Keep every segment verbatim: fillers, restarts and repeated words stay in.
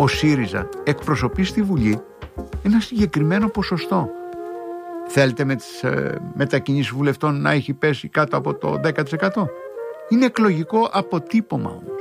ο ΣΥΡΙΖΑ εκπροσωπεί στη Βουλή ένα συγκεκριμένο ποσοστό. Θέλετε με τις ε, μετακινήσεις βουλευτών να έχει πέσει κάτω από το δέκα τοις εκατό? Είναι εκλογικό αποτύπωμα όμως.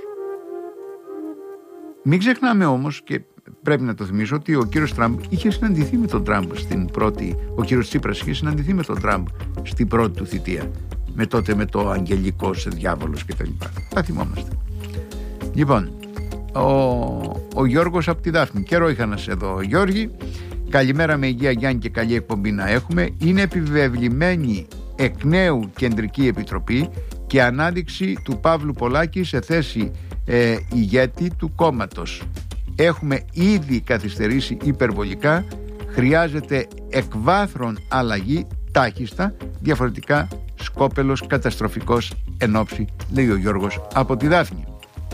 Μην ξεχνάμε όμως, και πρέπει να το θυμίσω, ότι ο κύριος Τραμπ είχε συναντηθεί με τον Τραμπ στην πρώτη, ο κύριος Τσίπρας είχε συναντηθεί με τον Τραμπ στην πρώτη του θητεία. Με τότε με το αγγελικός διάβολος κτλ. Τα θυμόμαστε. Λοιπόν, ο, ο Γιώργος από τη Δάφνη. Καιρό είχα να σε δω, Γιώργη. Καλημέρα με υγεία, Γιάννη, και καλή εκπομπή να έχουμε. Είναι επιβεβλημένη εκ νέου κεντρική επιτροπή και ανάδειξη του Παύλου Πολάκη σε θέση ε, ηγέτη του κόμματος. Έχουμε ήδη καθυστερήσει υπερβολικά. Χρειάζεται εκβάθρον αλλαγή τάχιστα, διαφορετικά σκόπελος καταστροφικός ενόψει, λέει ο Γιώργος από τη Δάφνη.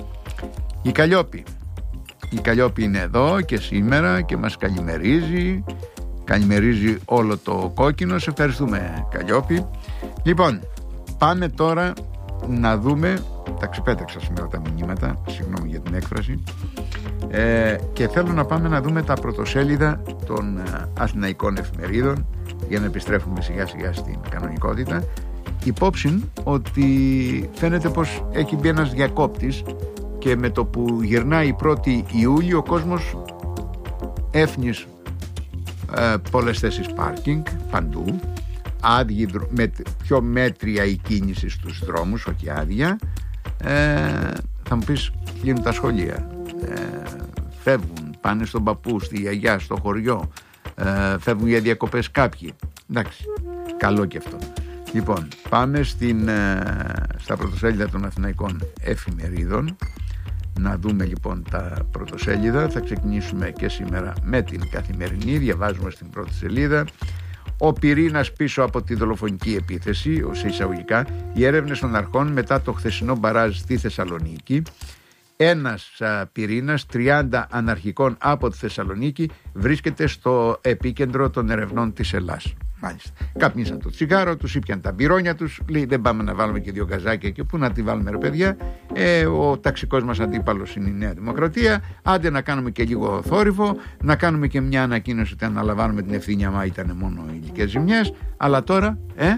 Η Καλλιόπη. Η Καλλιόπη είναι εδώ και σήμερα και μας καλημερίζει. Καλημερίζει όλο το κόκκινο. Σε ευχαριστούμε, Καλλιόπη. Λοιπόν, πάμε τώρα να δούμε. Τα ξεπέταξα σήμερα τα μηνύματα, συγγνώμη για την έκφραση. ε, Και θέλω να πάμε να δούμε τα πρωτοσέλιδα των αθηναϊκών εφημερίδων, για να επιστρέφουμε σιγά σιγά στην κανονικότητα. Υπόψη ότι φαίνεται πως έχει μπει ένας διακόπτης και με το που γυρνάει η πρώτη Ιούλιο ο κόσμος έφνης ε, πολλές θέσεις πάρκινγκ παντού, άδειοι, με πιο μέτρια η κίνηση στους δρόμους, όχι άδεια. ε, Θα μου πεις, γίνουν τα σχολεία, ε, φεύγουν, πάνε στον παππού, στη γιαγιά, στο χωριό, ε, φεύγουν για διακοπές κάποιοι. Εντάξει, καλό και αυτό. Λοιπόν, πάμε στην, στα πρωτοσέλιδα των αθηναϊκών εφημερίδων. Να δούμε λοιπόν τα πρωτοσέλιδα. Θα ξεκινήσουμε και σήμερα με την Καθημερινή. Διαβάζουμε στην πρώτη σελίδα: ο πυρήνας πίσω από τη δολοφονική επίθεση, σε εισαγωγικά, οι έρευνες των αρχών μετά το χθεσινό μπαράζ στη Θεσσαλονίκη. Ένας πυρήνας τριάντα αναρχικών από τη Θεσσαλονίκη βρίσκεται στο επίκεντρο των ερευνών της Ελλάς. Μάλιστα. Καπνίσαν το τσιγάρο, τους ήπιαν τα μπυρόνια τους. Λέει, δεν πάμε να βάλουμε και δύο γκαζάκια, και πού να τη βάλουμε, ρε παιδιά. Ε, ο ταξικός μας αντίπαλος είναι η Νέα Δημοκρατία. Άντε να κάνουμε και λίγο θόρυβο, να κάνουμε και μια ανακοίνωση ότι αναλαμβάνουμε την ευθύνη, άμα ήταν μόνο υλικές ζημιές. Αλλά τώρα, ε.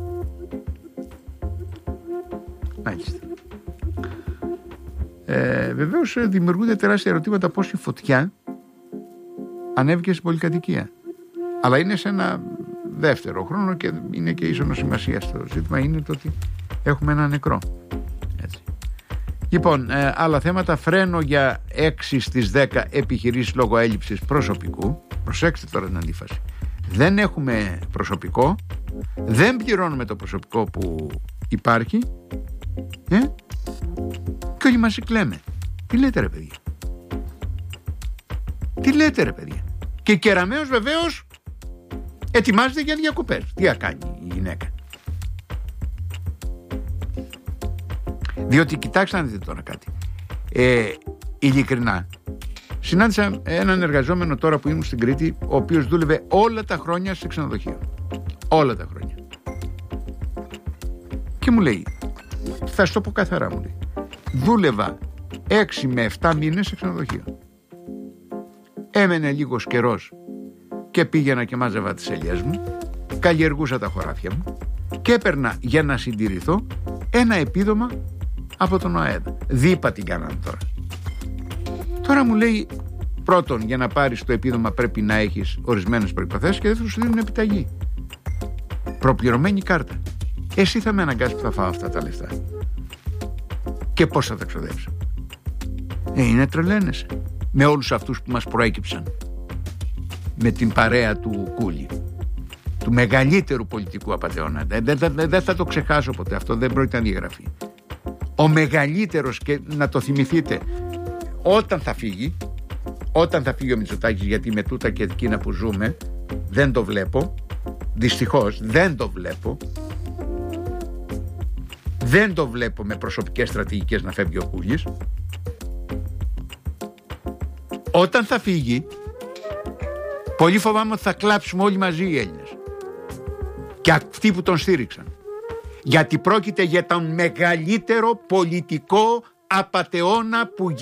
Μάλιστα. Ε, βεβαίως δημιουργούνται τεράστια ερωτήματα πώς η φωτιά ανέβηκε στην πολυκατοικία. Αλλά είναι σε ένα δεύτερο χρόνο και είναι και ίσονο σημασία στο ζήτημα, είναι το ότι έχουμε ένα νεκρό. Έτσι. Λοιπόν, ε, άλλα θέματα: φρένο για έξι στις δέκα επιχειρήσεις λόγω έλλειψης προσωπικού. Προσέξτε τώρα την αντίφαση. Δεν έχουμε προσωπικό, δεν πληρώνουμε το προσωπικό που υπάρχει, ε? Και όλοι μαζί κλαίμε. Τι λέτε, ρε παιδιά? Τι λέτε, ρε παιδιά? Και Κεραμέως βεβαίως ετοιμάζεται για διακοπές. Τι θα κάνει η γυναίκα? Διότι κοιτάξτε να δείτε τώρα κάτι. Ε, ειλικρινά, συνάντησα έναν εργαζόμενο τώρα που ήμουν στην Κρήτη, ο οποίος δούλευε όλα τα χρόνια σε ξενοδοχείο. Όλα τα χρόνια. Και μου λέει, θα σου το πω καθαρά, μου λέει, δούλευα έξι με επτά μήνες σε ξενοδοχείο. Έμενε λίγος καιρός και πήγαινα και μάζευα τις ελιές μου, καλλιεργούσα τα χωράφια μου και έπαιρνα για να συντηρηθώ ένα επίδομα από τον ΟΑΕΔ. Δίπα την κάνανε τώρα. Τώρα μου λέει, πρώτον, για να πάρεις το επίδομα πρέπει να έχεις ορισμένες προϋποθέσεις, και δεύτερον, σου δίνουν επιταγή. Προπληρωμένη κάρτα. Εσύ θα με αναγκάσεις που θα φάω αυτά τα λεφτά. Και πώς θα τα ξοδέψω? Ε, είναι τρελαίνεσαι με όλους αυτούς που μας προέκυψαν με την παρέα του Κούλη, του μεγαλύτερου πολιτικού απατεώνα. Δεν δε, δε, δε θα το ξεχάσω ποτέ αυτό, δεν πρόκειται να διαγραφεί. Ο μεγαλύτερος, και να το θυμηθείτε, όταν θα φύγει, όταν θα φύγει ο Μητσοτάκης, γιατί με τούτα και εκείνα που ζούμε δεν το βλέπω, δυστυχώς δεν το βλέπω, δεν το βλέπω με προσωπικές στρατηγικές να φεύγει ο Κούλης. Όταν θα φύγει, πολύ φοβάμαι ότι θα κλάψουμε όλοι μαζί οι Έλληνες και αυτοί που τον στήριξαν, γιατί πρόκειται για τον μεγαλύτερο πολιτικό απατεώνα που